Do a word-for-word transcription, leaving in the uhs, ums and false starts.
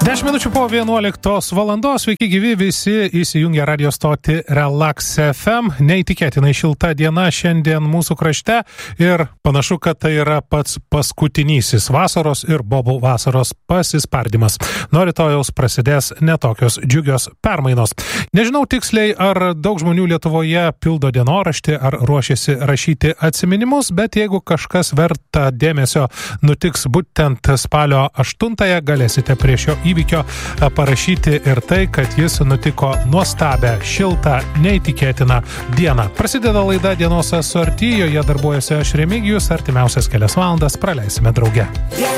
dešimt minučių po vienuoliktos valandos, sveiki gyvi visi įsijungę radio stotį Relax F M. Neįtikėtinai šilta diena šiandien mūsų krašte ir panašu, kad tai yra pats paskutinysis vasaros ir bobų vasaros pasispardymas. Nuo rytojaus prasidės netokios džiugios permainos. Nežinau tiksliai, ar daug žmonių Lietuvoje pildo dienoraštį, ar ruošiasi rašyti atsiminimus, bet jeigu kažkas verta dėmesio nutiks būtent spalio aštuntąją, galėsite prie šio įvykio parašyti ir tai, kad jis nutiko nuostabę, šiltą, neįtikėtiną dieną. Prasideda laida Dienos asorti, joje darbuojasi aš Remigijus, artimiausias kelias valandas praleisime drauge.